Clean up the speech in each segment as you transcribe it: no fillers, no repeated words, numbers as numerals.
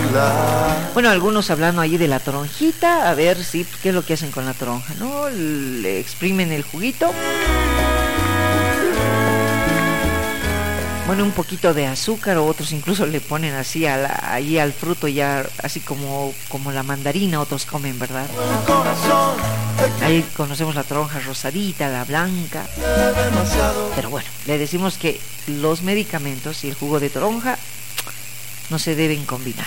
Bueno, algunos hablando allí de la toronjita, a ver si qué es lo que hacen con la toronja, ¿no? Le exprimen el juguito. Bueno, un poquito de azúcar, o otros incluso le ponen así ahí al fruto ya, así como la mandarina, otros comen, ¿verdad? Ahí conocemos la toronja rosadita, la blanca. Pero bueno, le decimos que los medicamentos y el jugo de toronja no se deben combinar.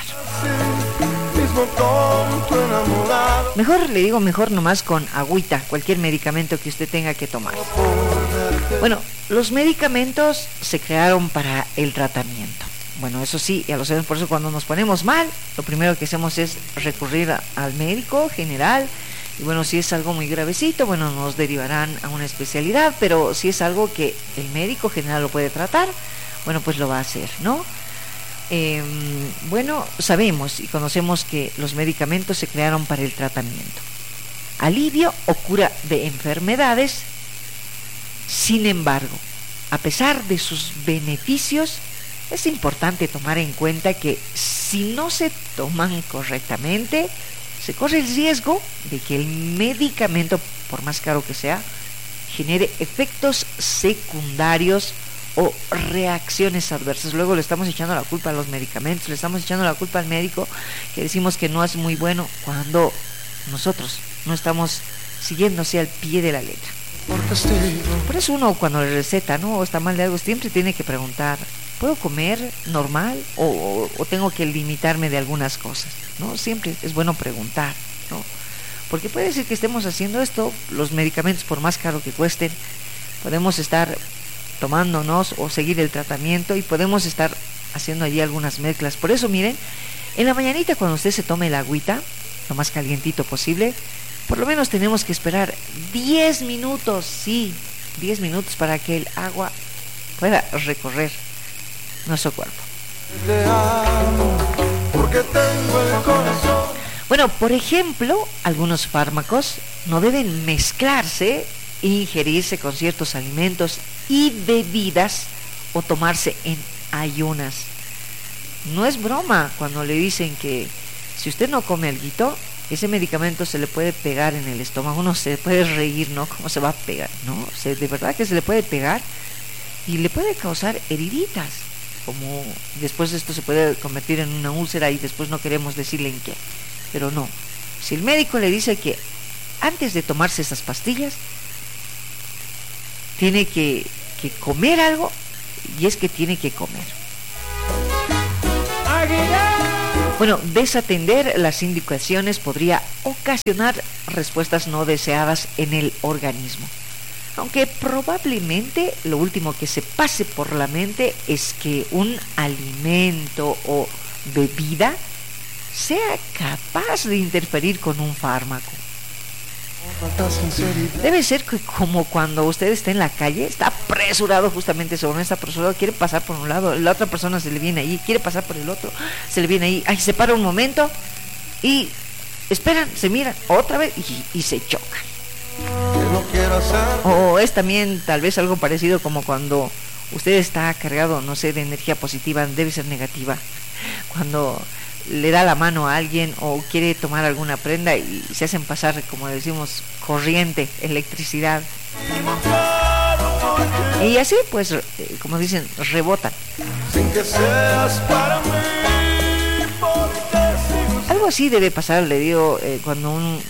Mejor nomás con agüita, cualquier medicamento que usted tenga que tomar. Bueno, los medicamentos se crearon para el tratamiento. Bueno, eso sí, ya lo sabemos, por eso cuando nos ponemos mal, lo primero que hacemos es recurrir al médico general. Y bueno, si es algo muy gravecito, bueno, nos derivarán a una especialidad, pero si es algo que el médico general lo puede tratar, bueno, pues lo va a hacer, ¿no? Bueno, sabemos y conocemos que los medicamentos se crearon para el tratamiento, alivio o cura de enfermedades. Sin embargo, a pesar de sus beneficios, es importante tomar en cuenta que si no se toman correctamente, se corre el riesgo de que el medicamento, por más caro que sea, genere efectos secundarios o reacciones adversas. Luego le estamos echando la culpa a los medicamentos, le estamos echando la culpa al médico, que decimos que no es muy bueno, cuando nosotros no estamos siguiendo así al pie de la letra. Por eso uno cuando le receta, ¿no?, o está mal de algo, siempre tiene que preguntar: ¿puedo comer normal o tengo que limitarme de algunas cosas? ¿No? Siempre es bueno preguntar, ¿no? Porque puede ser que estemos haciendo esto, los medicamentos, por más caro que cuesten, podemos estar tomándonos o seguir el tratamiento y podemos estar haciendo allí algunas mezclas. Por eso, miren, en la mañanita cuando usted se tome el agüita, lo más calientito posible, por lo menos tenemos que esperar 10 minutos, sí, 10 minutos para que el agua pueda recorrer nuestro cuerpo. Bueno, por ejemplo, algunos fármacos no deben mezclarse e ingerirse con ciertos alimentos y bebidas o tomarse en ayunas. No es broma cuando le dicen que si usted no come alguito, ese medicamento se le puede pegar en el estómago. Uno se puede reír, ¿no? ¿Cómo se va a pegar? ¿No? De verdad que se le puede pegar y le puede causar heriditas. Como después esto se puede convertir en una úlcera y después no queremos decirle en qué. Pero no. Si el médico le dice que antes de tomarse esas pastillas tiene que comer algo, y es que tiene que comer. Bueno, desatender las indicaciones podría ocasionar respuestas no deseadas en el organismo. Aunque probablemente lo último que se pase por la mente es que un alimento o bebida sea capaz de interferir con un fármaco. Debe ser que como cuando usted está en la calle, está apresurado, justamente sobre esta apresurado, quiere pasar por un lado, la otra persona se le viene ahí, quiere pasar por el otro, se le viene ahí, se para un momento y esperan, se miran otra vez y se chocan. O es también tal vez algo parecido como cuando usted está cargado, no sé, de energía positiva, debe ser negativa, cuando le da la mano a alguien o quiere tomar alguna prenda y se hacen pasar, como decimos, corriente, electricidad, y así pues, como dicen, rebotan. Algo así debe pasar, le digo, cuando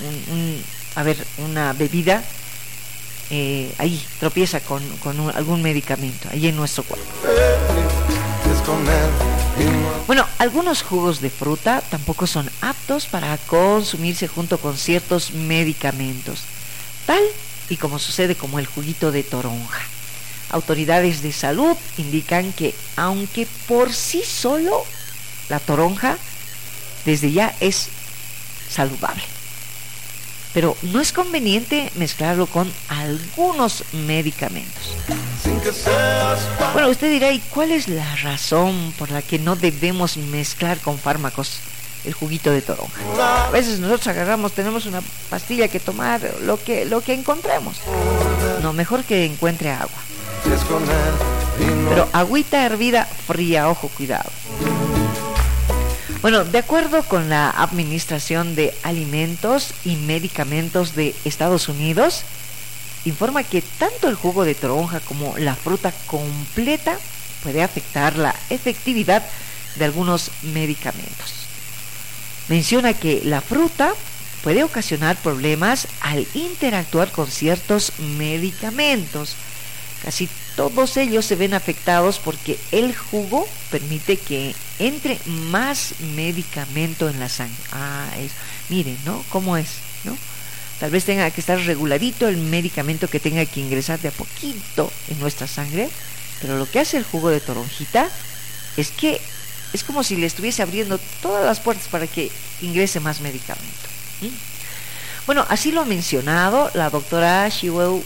una bebida ahí tropieza con algún medicamento ahí en nuestro cuerpo. Bueno, algunos jugos de fruta tampoco son aptos para consumirse junto con ciertos medicamentos, tal y como sucede como el juguito de toronja. Autoridades de salud indican que aunque por sí solo la toronja desde ya es saludable, pero no es conveniente mezclarlo con algunos medicamentos. Bueno, usted dirá, ¿y cuál es la razón por la que no debemos mezclar con fármacos el juguito de toronja? A veces nosotros tenemos una pastilla que tomar, lo que encontremos. No, mejor que encuentre agua. Pero agüita hervida fría, ojo, cuidado. Bueno, de acuerdo con la Administración de Alimentos y Medicamentos de Estados Unidos, informa que tanto el jugo de toronja como la fruta completa puede afectar la efectividad de algunos medicamentos. Menciona que la fruta puede ocasionar problemas al interactuar con ciertos medicamentos. Casi todos ellos se ven afectados porque el jugo permite que entre más medicamento en la sangre. Miren, ¿no? ¿Cómo es? ¿No? Tal vez tenga que estar reguladito el medicamento que tenga que ingresar de a poquito en nuestra sangre, pero lo que hace el jugo de toronjita es que es como si le estuviese abriendo todas las puertas para que ingrese más medicamento. Bueno, así lo ha mencionado la doctora Xiu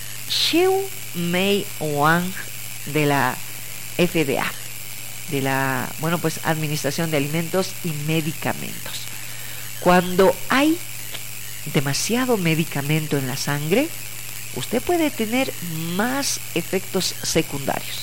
Mei Wang de la FDA, de la Administración de Alimentos y Medicamentos. Cuando hay demasiado medicamento en la sangre, usted puede tener más efectos secundarios.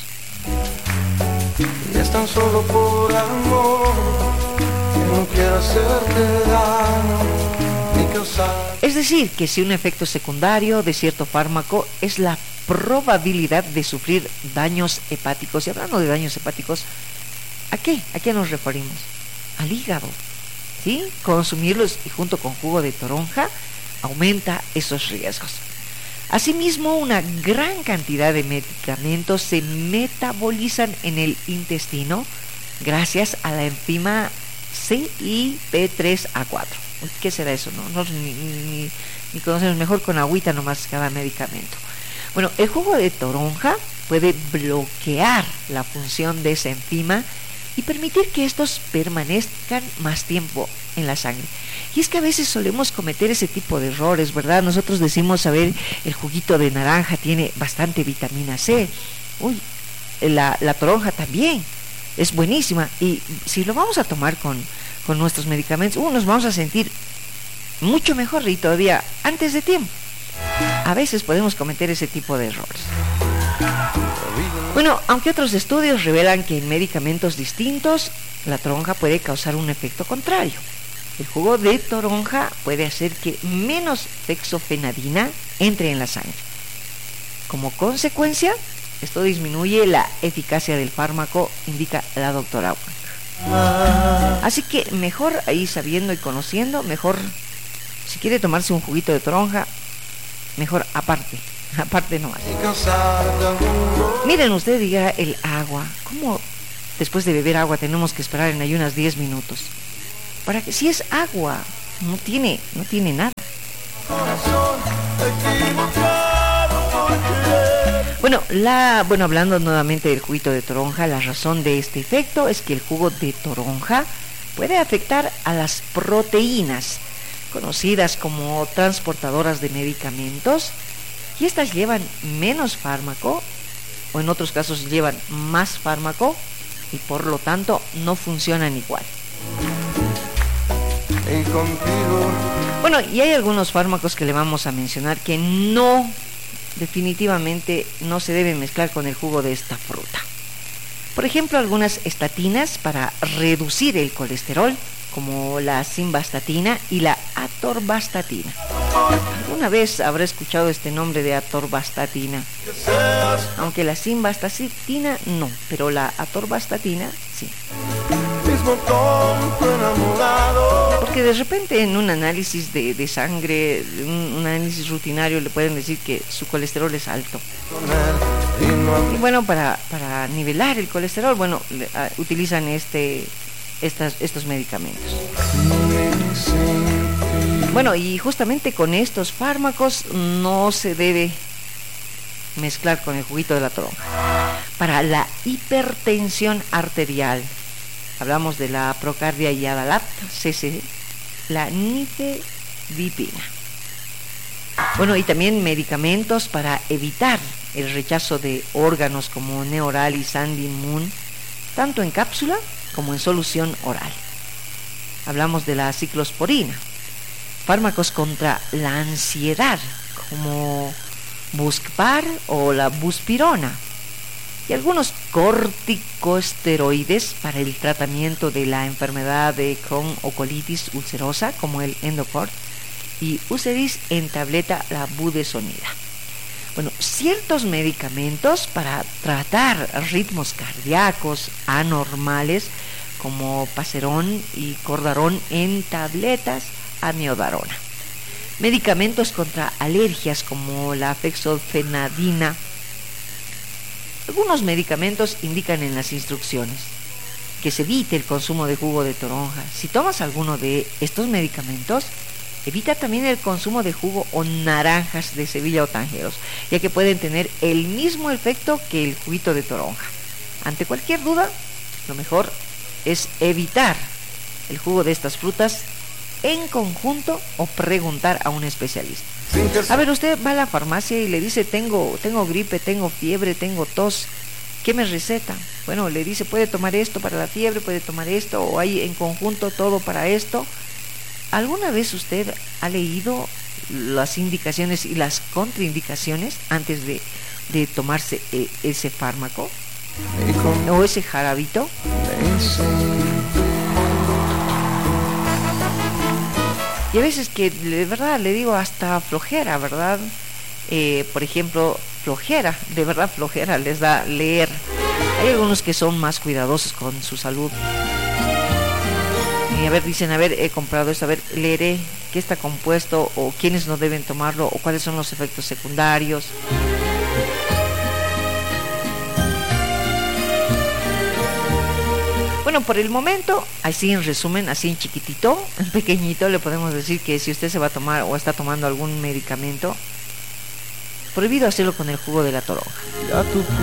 Y es tan solo por amor, que no quiero hacerte daño, ni causar. Es decir, que si un efecto secundario de cierto fármaco es la probabilidad de sufrir daños hepáticos. Y hablando de daños hepáticos, ¿a qué? ¿A qué nos referimos? Al hígado. ¿Sí? Consumirlos y junto con jugo de toronja aumenta esos riesgos. Asimismo, una gran cantidad de medicamentos se metabolizan en el intestino gracias a la enzima CYP3A4. ¿Qué será eso? No ni conocemos, mejor con agüita nomás cada medicamento. Bueno, el jugo de toronja puede bloquear la función de esa enzima y permitir que estos permanezcan más tiempo en la sangre. Y es que a veces solemos cometer ese tipo de errores, ¿verdad? Nosotros decimos, a ver, el juguito de naranja tiene bastante vitamina C. La toronja también es buenísima. Y si lo vamos a tomar con nuestros medicamentos, nos vamos a sentir mucho mejor y todavía antes de tiempo. A veces podemos cometer ese tipo de errores. Bueno, aunque otros estudios revelan que en medicamentos distintos la toronja puede causar un efecto contrario. El jugo de toronja puede hacer que menos fexofenadina entre en la sangre. Como consecuencia, esto disminuye la eficacia del fármaco, indica la doctora Wang. Así que mejor ahí sabiendo y conociendo, mejor si quiere tomarse un juguito de toronja, mejor aparte nomás. Miren, usted diga el agua. ¿Cómo después de beber agua tenemos que esperar en ayunas 10 minutos? Para que si es agua, no tiene nada. Bueno, hablando nuevamente del juguito de toronja, la razón de este efecto es que el jugo de toronja puede afectar a las proteínas, conocidas como transportadoras de medicamentos, y estas llevan menos fármaco, o en otros casos llevan más fármaco, y por lo tanto no funcionan igual. Bueno, y hay algunos fármacos que le vamos a mencionar que definitivamente no se deben mezclar con el jugo de esta fruta. Por ejemplo, algunas estatinas para reducir el colesterol, como la simvastatina y la atorvastatina. ¿Alguna vez habrá escuchado este nombre de atorvastatina? Aunque la simvastatina no, pero la atorvastatina sí. Porque de repente en un análisis de sangre, un análisis rutinario, le pueden decir que su colesterol es alto. Y bueno, para nivelar el colesterol, utilizan estos medicamentos. Bueno, y justamente con estos fármacos no se debe mezclar con el juguito de la toronja. Para la hipertensión arterial, hablamos de la Procardia y Adalat, CC, la nifedipina. Bueno, y también medicamentos para evitar el rechazo de órganos como Neoral y Sandimun, tanto en cápsula como en solución oral. Hablamos de la ciclosporina. Fármacos contra la ansiedad, como Buspar o la buspirona. y algunos corticosteroides para el tratamiento de la enfermedad de Crohn o colitis ulcerosa, como el Endocort, y Uceris en tableta, la budesonida. Bueno, ciertos medicamentos para tratar ritmos cardíacos anormales, como Pacerón y Cordarón en tabletas, amiodarona. Medicamentos contra alergias como la fexofenadina. Algunos medicamentos indican en las instrucciones que se evite el consumo de jugo de toronja. Si tomas alguno de estos medicamentos, evita también el consumo de jugo o naranjas de Sevilla o Tangeros, ya que pueden tener el mismo efecto que el juguito de toronja. Ante cualquier duda, lo mejor es evitar el jugo de estas frutas en conjunto o preguntar a un especialista. A ver, usted va a la farmacia y le dice, tengo gripe, tengo fiebre, tengo tos, ¿qué me receta? Bueno, le dice, puede tomar esto para la fiebre, puede tomar esto, o hay en conjunto todo para esto. ¿Alguna vez usted ha leído las indicaciones y las contraindicaciones antes de tomarse ese fármaco o ese jarabito? Y a veces que de verdad le digo hasta flojera, ¿verdad? Por ejemplo, flojera, de verdad flojera les da leer. Hay algunos que son más cuidadosos con su salud. Y a ver, dicen, a ver, he comprado esto, a ver, leeré qué está compuesto, o quiénes no deben tomarlo, o cuáles son los efectos secundarios. Bueno, por el momento, así en resumen, así en chiquitito, en pequeñito, le podemos decir que si usted se va a tomar o está tomando algún medicamento, prohibido hacerlo con el jugo de la toronja.